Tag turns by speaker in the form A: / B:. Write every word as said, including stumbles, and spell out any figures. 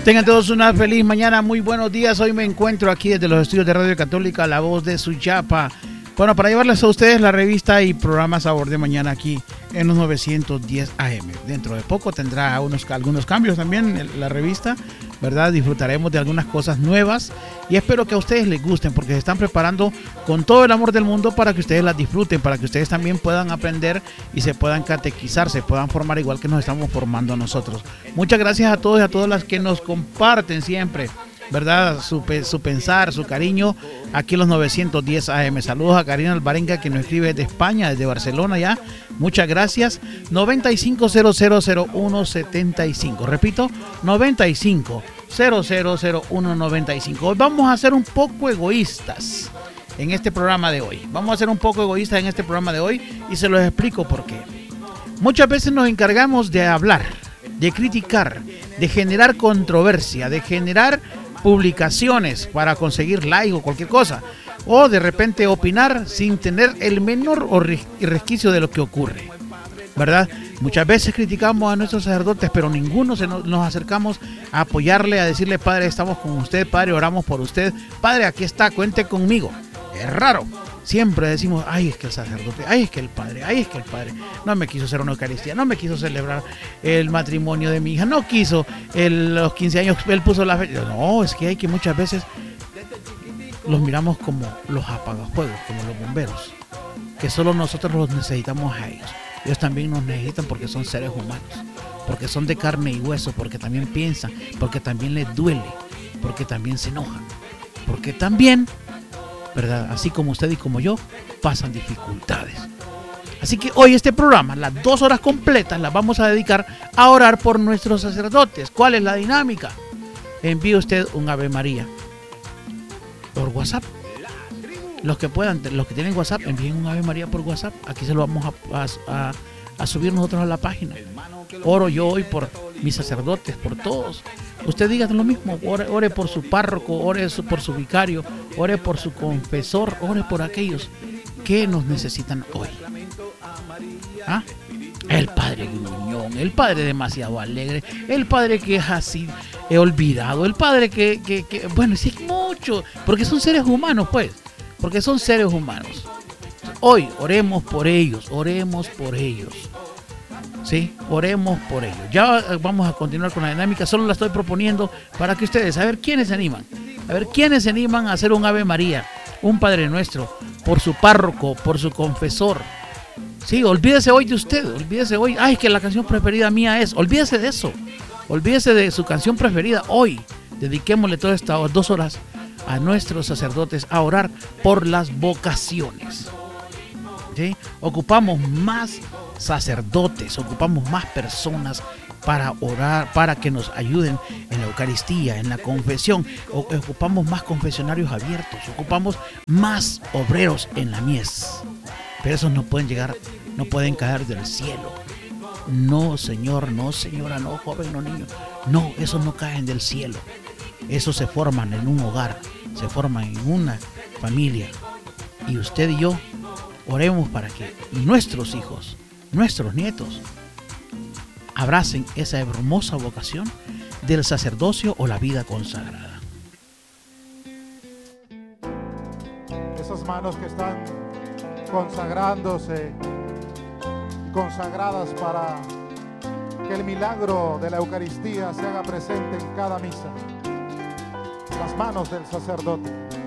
A: Tengan todos una feliz mañana, muy buenos días. Hoy me encuentro aquí desde los estudios de Radio Católica, La Voz de Suyapa. Bueno, para llevarles a ustedes la revista y programa Sabor de Mañana aquí en los novecientos diez A M. Dentro de poco tendrá unos, algunos cambios también la revista, ¿verdad? Disfrutaremos de algunas cosas nuevas y espero que a ustedes les gusten porque se están preparando con todo el amor del mundo para que ustedes las disfruten, para que ustedes también puedan aprender y se puedan catequizar, se puedan formar igual que nos estamos formando nosotros. Muchas gracias a todos y a todas las que nos comparten siempre, ¿verdad? Su, su pensar, su cariño aquí en los novecientos diez A M. Saludos a Karina Alvarenga que nos escribe desde España, desde Barcelona ya. Muchas gracias. noventa y cinco cero cero cero uno setenta y cinco. Repito, noventa y cinco cero cero cero uno noventa y cinco. Hoy vamos a ser un poco egoístas en este programa de hoy. Vamos a ser un poco egoístas en este programa de hoy y se los explico por qué. Muchas veces nos encargamos de hablar, de criticar, de generar controversia, de generar publicaciones para conseguir like o cualquier cosa, o de repente opinar sin tener el menor resquicio de lo que ocurre, ¿verdad? Muchas veces criticamos a nuestros sacerdotes, pero ninguno se nos, nos acercamos a apoyarle, a decirle: Padre, estamos con usted, Padre, oramos por usted, Padre, aquí está, cuente conmigo. Es raro. Siempre decimos: ay, es que el sacerdote, ay, es que el padre, ay, es que el padre no me quiso hacer una Eucaristía, no me quiso celebrar el matrimonio de mi hija, no quiso el, los quince años, él puso la fecha. No, es que hay que muchas veces los miramos como los apagafuegos, como los bomberos, que solo nosotros los necesitamos a ellos. Ellos también nos necesitan porque son seres humanos, porque son de carne y hueso, porque también piensan, porque también les duele, porque también se enojan, porque también, ¿verdad? Así como usted y como yo, pasan dificultades. Así que hoy este programa, las dos horas completas, las vamos a dedicar a orar por nuestros sacerdotes. ¿Cuál es la dinámica? Envíe usted un Ave María por WhatsApp. Los que puedan, los que tienen WhatsApp, envíen un Ave María por WhatsApp. Aquí se lo vamos a, a, a subir nosotros a la página. Oro yo hoy por mis sacerdotes, por todos. Usted diga lo mismo, ore, ore por su párroco, ore por su vicario, ore por su confesor, ore por aquellos que nos necesitan hoy. ¿Ah? El padre gruñón, el padre demasiado alegre, el padre que es así he olvidado, el padre que, que, que bueno, sí es mucho, porque son seres humanos, pues, porque son seres humanos. Hoy oremos por ellos, oremos por ellos. Sí, oremos por ello. Ya vamos a continuar con la dinámica, solo la estoy proponiendo para que ustedes, a ver quiénes se animan, a ver quiénes se animan a hacer un Ave María, un Padre Nuestro, por su párroco, por su confesor. Sí, olvídese hoy de usted, olvídese hoy, ay, que la canción preferida mía es, olvídese de eso, olvídese de su canción preferida hoy. Dediquémosle todas estas dos horas a nuestros sacerdotes a orar por las vocaciones. ¿Sí? Ocupamos más sacerdotes, ocupamos más personas para orar, para que nos ayuden en la Eucaristía, en la confesión. Ocupamos más confesionarios abiertos, ocupamos más obreros en la mies. Pero esos no pueden llegar, no pueden caer del cielo. No, señor, no, señora, no, joven, no, niño. No, esos no caen del cielo. Esos se forman en un hogar, se forman en una familia. Y usted y yo oremos para que nuestros hijos, nuestros nietos, abracen esa hermosa vocación del sacerdocio o la vida consagrada.
B: Esas manos que están consagrándose y consagradas para que el milagro de la Eucaristía se haga presente en cada misa. Las manos del sacerdote.